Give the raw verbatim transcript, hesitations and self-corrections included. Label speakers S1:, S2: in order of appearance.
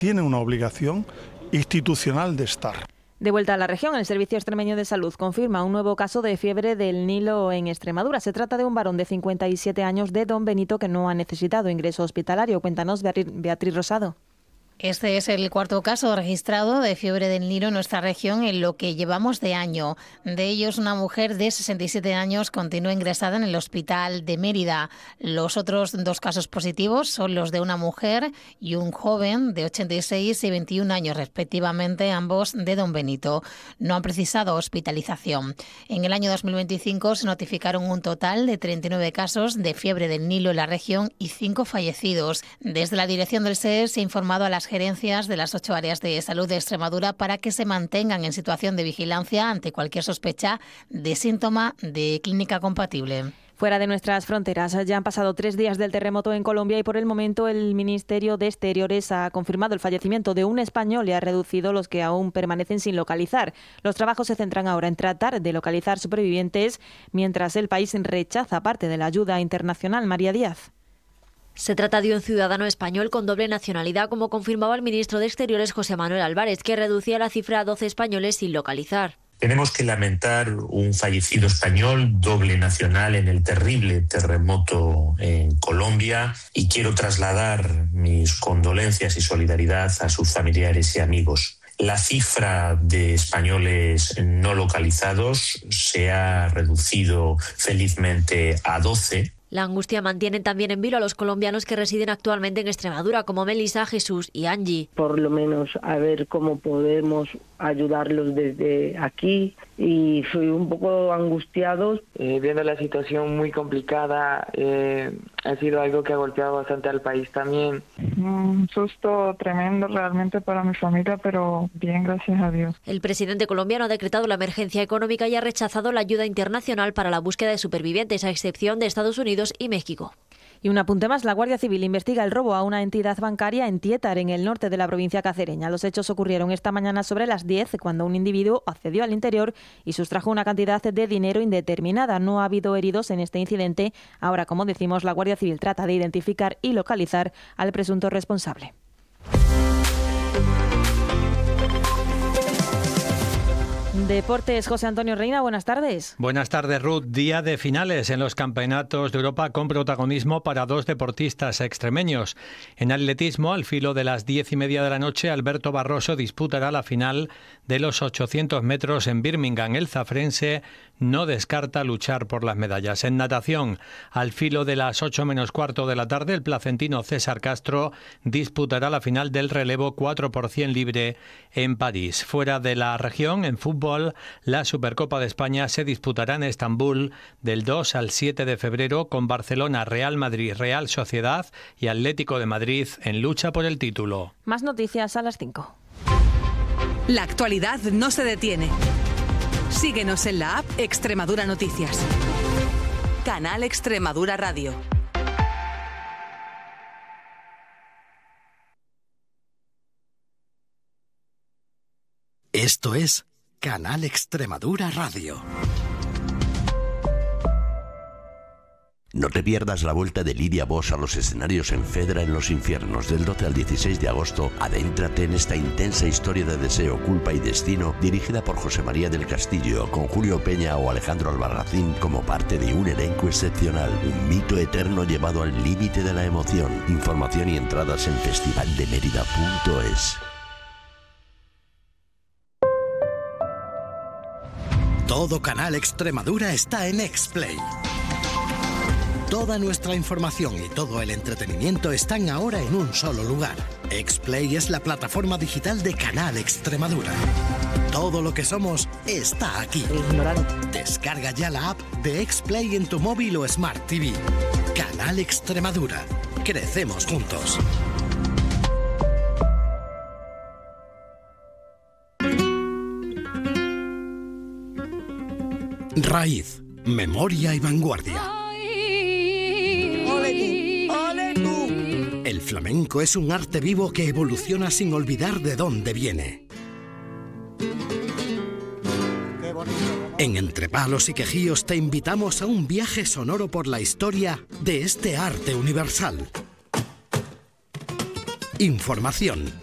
S1: tiene una obligación institucional de estar.
S2: De vuelta a la región, el Servicio Extremeño de Salud confirma un nuevo caso de fiebre del Nilo en Extremadura. Se trata de un varón de cincuenta y siete años de Don Benito que no ha necesitado ingreso hospitalario. Cuéntanos, Beatriz Rosado.
S3: Este es el cuarto caso registrado de fiebre del Nilo en nuestra región en lo que llevamos de año. De ellos, una mujer de sesenta y siete años continúa ingresada en el hospital de Mérida. Los otros dos casos positivos son los de una mujer y un joven de ochenta y seis y veintiún años respectivamente, ambos de Don Benito. No han precisado hospitalización. En el año dos mil veinticinco se notificaron un total de treinta y nueve casos de fiebre del Nilo en la región y cinco fallecidos. Desde la dirección del S E S se ha informado a las gerencias de las ocho áreas de salud de Extremadura para que se mantengan en situación de vigilancia ante cualquier sospecha de síntoma de clínica compatible.
S2: Fuera de nuestras fronteras, ya han pasado tres días del terremoto en Colombia y por el momento el Ministerio de Exteriores ha confirmado el fallecimiento de un español y ha reducido los que aún permanecen sin localizar. Los trabajos se centran ahora en tratar de localizar supervivientes, mientras el país rechaza parte de la ayuda internacional. María Díaz.
S4: Se trata de un ciudadano español con doble nacionalidad, como confirmaba el ministro de Exteriores José Manuel Álvarez, que reducía la cifra a doce españoles sin localizar.
S5: Tenemos que lamentar un fallecido español doble nacional en el terrible terremoto en Colombia y quiero trasladar mis condolencias y solidaridad a sus familiares y amigos. La cifra de españoles no localizados se ha reducido felizmente a doce.
S4: La angustia mantiene también en vilo a los colombianos que residen actualmente en Extremadura, como Melissa, Jesús y Angie.
S6: Por lo menos a ver cómo podemos ayudarlos desde aquí, y fui un poco angustiados.
S7: Eh, viendo la situación muy complicada, eh, ha sido algo que ha golpeado bastante al país también.
S8: Un susto tremendo realmente para mi familia, pero bien, gracias a Dios.
S4: El presidente colombiano ha decretado la emergencia económica y ha rechazado la ayuda internacional para la búsqueda de supervivientes, a excepción de Estados Unidos y México.
S2: Y un apunte más, la Guardia Civil investiga el robo a una entidad bancaria en Tietar, en el norte de la provincia cacereña. Los hechos ocurrieron esta mañana sobre las diez, cuando un individuo accedió al interior y sustrajo una cantidad de dinero indeterminada. No ha habido heridos en este incidente. Ahora, como decimos, la Guardia Civil trata de identificar y localizar al presunto responsable. Deportes, José Antonio Reina, buenas tardes.
S9: Buenas tardes, Ruth. Día de finales en los campeonatos de Europa con protagonismo para dos deportistas extremeños. En atletismo, al filo de las diez y media de la noche, Alberto Barroso disputará la final de los ochocientos metros en Birmingham. El zafrense no descarta luchar por las medallas. En natación, al filo de las ocho menos cuarto de la tarde, el placentino César Castro disputará la final del relevo cuatro por cien libre en París. Fuera de la región, en fútbol, la Supercopa de España se disputará en Estambul del dos al siete de febrero, con Barcelona, Real Madrid, Real Sociedad y Atlético de Madrid en lucha por el título.
S2: Más noticias a las cinco.
S10: La actualidad no se detiene. Síguenos en la app Extremadura Noticias. Canal Extremadura Radio.
S11: Esto es Canal Extremadura Radio. No te pierdas la vuelta de Lidia Bosch a los escenarios en Fedra en los Infiernos. Del doce al dieciséis de agosto, adéntrate en esta intensa historia de deseo, culpa y destino, dirigida por José María del Castillo, con Julio Peña o Alejandro Albarracín como parte de un elenco excepcional. Un mito eterno llevado al límite de la emoción. Información y entradas en festival de mérida punto es. Todo Canal Extremadura está en Xplay. Toda nuestra información y todo el entretenimiento están ahora en un solo lugar. Xplay es la plataforma digital de Canal Extremadura. Todo lo que somos está aquí. Descarga ya la app de Xplay en tu móvil o Smart T V. Canal Extremadura. Crecemos juntos. Raíz, memoria y vanguardia. El flamenco es un arte vivo que evoluciona sin olvidar de dónde viene. En Entre Palos y Quejíos te invitamos a un viaje sonoro por la historia de este arte universal. Información,